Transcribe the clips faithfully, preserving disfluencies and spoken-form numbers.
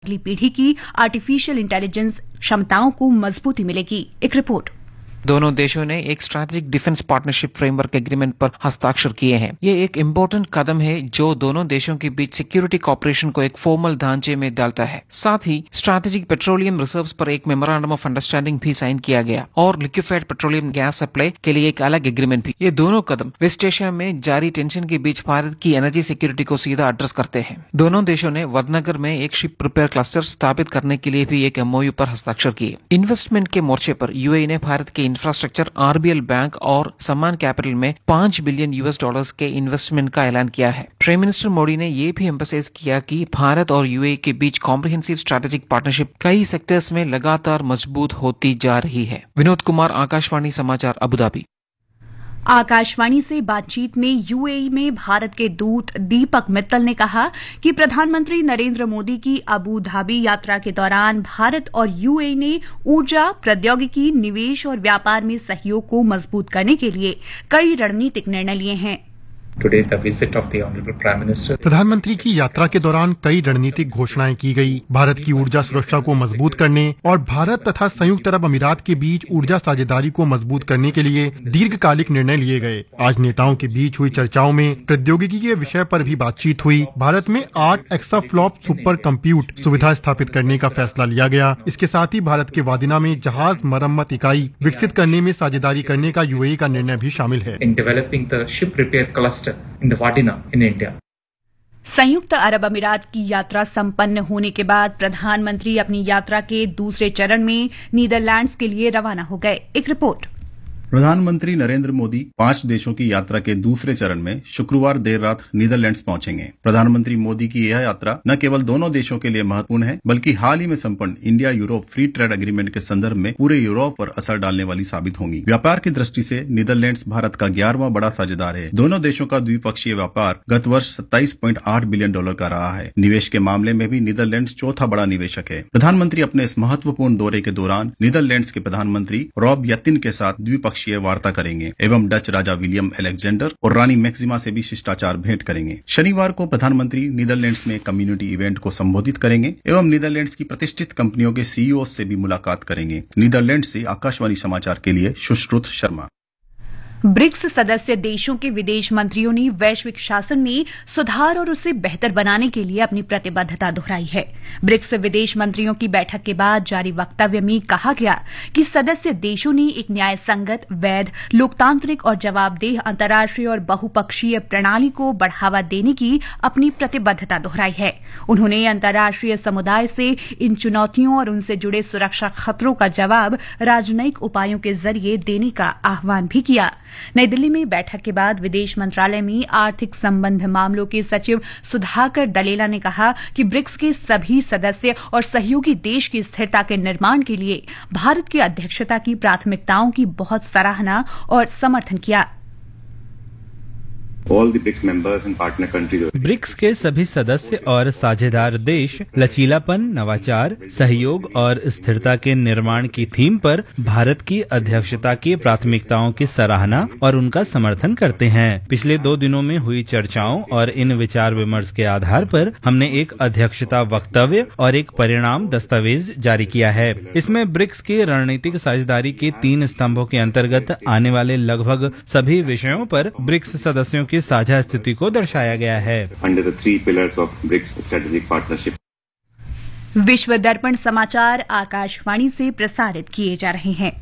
अगली पीढ़ी की आर्टिफिशियल इंटेलिजेंस क्षमताओं को मजबूती मिलेगी। एक रिपोर्ट। दोनों देशों ने एक strategic defence partnership framework agreement पर हस्ताक्षर किए हैं। ये एक इम्पोर्टेंट कदम है जो दोनों देशों के बीच सिक्योरिटी कॉपरेशन को एक फॉर्मल ढांचे में डालता है। साथ ही स्ट्रैटेजिक पेट्रोलियम रिजर्व्स पर एक मेमोरेंडम ऑफ अंडरस्टैंडिंग भी साइन किया गया और लिक्विफाइड पेट्रोलियम गैस सप्लाई के लिए एक अलग एग्रीमेंट भी। ये दोनों कदम वेस्ट एशिया में जारी टेंशन के बीच भारत की एनर्जी सिक्योरिटी को सीधा एड्रेस करते हैं। दोनों देशों ने वडनगर में एक शिप रिपेयर क्लस्टर स्थापित करने के लिए भी एक एमओयू पर हस्ताक्षर किए। इन्वेस्टमेंट के मोर्चे पर यूएई ने भारत के इंफ्रास्ट्रक्चर, आरबीएल बैंक और सम्मान कैपिटल में पांच बिलियन यूएस डॉलर्स के इन्वेस्टमेंट का ऐलान किया है। प्राइम मिनिस्टर मोदी ने यह भी एम्फसाइज किया कि भारत और यूएई के बीच कॉम्प्रिहेंसिव स्ट्रैटेजिक पार्टनरशिप कई सेक्टर्स में लगातार मजबूत होती जा रही है। विनोद कुमार, आकाशवाणी समाचार, अबुधाबी। आकाशवाणी से बातचीत में यूएई में भारत के दूत दीपक मित्तल ने कहा कि प्रधानमंत्री नरेंद्र मोदी की अबू धाबी यात्रा के दौरान भारत और यूएई ने ऊर्जा, प्रौद्योगिकी, निवेश और व्यापार में सहयोग को मजबूत करने के लिए कई रणनीतिक निर्णय लिए हैं। Today, the visit of the Honorable Prime Minister. प्रधानमंत्री की यात्रा के दौरान कई रणनीतिक घोषणाएं की गई। भारत की ऊर्जा सुरक्षा को मजबूत करने और भारत तथा संयुक्त अरब अमीरात के बीच ऊर्जा साझेदारी को मजबूत करने के लिए दीर्घकालिक निर्णय लिए गए। आज नेताओं के बीच हुई चर्चाओं में प्रौद्योगिकी के विषय पर भी बातचीत हुई। भारत में आठ एक्साफ्लॉप सुपर कंप्यूट सुविधा स्थापित करने का फैसला लिया गया। इसके साथ ही भारत के वादिना में जहाज मरम्मत इकाई विकसित करने में साझेदारी करने का यूएई का निर्णय भी शामिल है। In developing the ship repair cluster in the Vadina in India. संयुक्त अरब अमीरात की यात्रा संपन्न होने के बाद प्रधानमंत्री अपनी यात्रा के दूसरे चरण में नीदरलैंड्स के लिए रवाना हो गए। एक रिपोर्ट। प्रधानमंत्री नरेंद्र मोदी पांच देशों की यात्रा के दूसरे चरण में शुक्रवार देर रात नीदरलैंड्स पहुंचेंगे। प्रधानमंत्री मोदी की यह यात्रा न केवल दोनों देशों के लिए महत्वपूर्ण है, बल्कि हाल ही में संपन्न India Europe free trade agreement के संदर्भ में पूरे यूरोप पर असर डालने वाली साबित होंगी। व्यापार की दृष्टि से नीदरलैंड्स भारत का ग्यारहवां बड़ा साझेदार है। दोनों देशों का द्विपक्षीय व्यापार गत वर्ष सत्ताईस पॉइंट आठ बिलियन डॉलर का रहा है। निवेश के मामले में भी नीदरलैंड्स चौथा बड़ा निवेशक है। प्रधानमंत्री अपने इस महत्वपूर्ण दौरे के दौरान नीदरलैंड्स के प्रधानमंत्री रॉब यतिन के साथ द्विपक्षीय वार्ता करेंगे एवं डच राजा विलियम अलेक्जेंडर और रानी मैक्सिमा से भी शिष्टाचार भेंट करेंगे। शनिवार को प्रधानमंत्री नीदरलैंड्स में कम्युनिटी इवेंट को संबोधित करेंगे एवं नीदरलैंड्स की प्रतिष्ठित कंपनियों के सीईओ से भी मुलाकात करेंगे। नीदरलैंड्स से आकाशवाणी समाचार के लिए सुश्रुत शर्मा। ब्रिक्स सदस्य देशों के विदेश मंत्रियों ने वैश्विक शासन में सुधार और उसे बेहतर बनाने के लिए अपनी प्रतिबद्धता दोहराई है। ब्रिक्स विदेश मंत्रियों की बैठक के बाद जारी वक्तव्य में कहा गया कि सदस्य देशों ने एक न्याय संगत, वैध, लोकतांत्रिक और जवाबदेह अंतर्राष्ट्रीय और बहुपक्षीय प्रणाली को बढ़ावा देने की अपनी प्रतिबद्धता दोहराई है। उन्होंने अंतर्राष्ट्रीय समुदाय से इन चुनौतियों और उनसे जुड़े सुरक्षा खतरों का जवाब राजनयिक उपायों के जरिए देने का आह्वान भी किया। नई दिल्ली में बैठक के बाद विदेश मंत्रालय में आर्थिक संबंध मामलों के सचिव सुधाकर दलेला ने कहा कि ब्रिक्स के सभी सदस्य और सहयोगी देश की स्थिरता के निर्माण के लिए भारत की अध्यक्षता की प्राथमिकताओं की बहुत सराहना और समर्थन किया। All the BRICS members and partner countries. BRICS के सभी सदस्य और साझेदार देश लचीलापन, नवाचार, सहयोग और स्थिरता के निर्माण की थीम पर भारत की अध्यक्षता की प्राथमिकताओं की सराहना और उनका समर्थन करते हैं। पिछले दो दिनों में हुई चर्चाओं और इन विचार विमर्श के आधार पर हमने एक अध्यक्षता वक्तव्य और एक परिणाम दस्तावेज जारी किया है। इसमें ब्रिक्स की रणनीतिक साझेदारी के तीन स्तंभों के अंतर्गत आने वाले लगभग सभी विषयों पर ब्रिक्स सदस्यों की साझा स्थिति को दर्शाया गया है। Under the three pillars of BRICS strategic partnership. विश्व दर्पण समाचार आकाशवाणी से प्रसारित किए जा रहे हैं।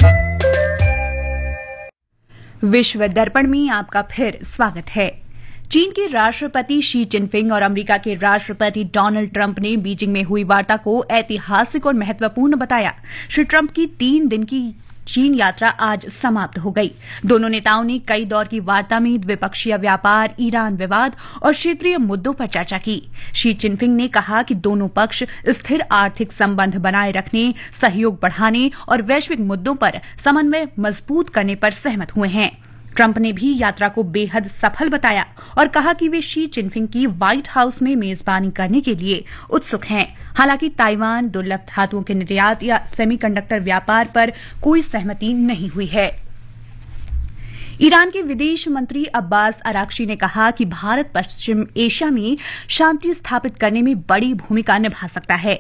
विश्व दर्पण में आपका फिर स्वागत है। चीन के राष्ट्रपति शी जिनपिंग और अमेरिका के राष्ट्रपति डोनाल्ड ट्रंप ने बीजिंग में हुई वार्ता को ऐतिहासिक और महत्वपूर्ण बताया। श्री ट्रंप की तीन दिन की चीन यात्रा आज समाप्त हो गई। दोनों नेताओं ने कई दौर की वार्ता में द्विपक्षीय व्यापार, ईरान विवाद और क्षेत्रीय मुद्दों पर चर्चा की। शी जिनपिंग ने कहा कि दोनों पक्ष स्थिर आर्थिक संबंध बनाए रखने, सहयोग बढ़ाने और वैश्विक मुद्दों पर समन्वय मजबूत करने पर सहमत हुए हैं। ट्रंप ने भी यात्रा को बेहद सफल बताया और कहा कि वे शी जिनपिंग की व्हाइट हाउस में मेजबानी करने के लिए उत्सुक हैं। हालांकि ताइवान, दुर्लभ धातुओं के निर्यात या सेमीकंडक्टर व्यापार पर कोई सहमति नहीं हुई है। ईरान के विदेश मंत्री अब्बास अराक्ची ने कहा कि भारत पश्चिम एशिया में शांति स्थापित करने में बड़ी भूमिका निभा सकता है।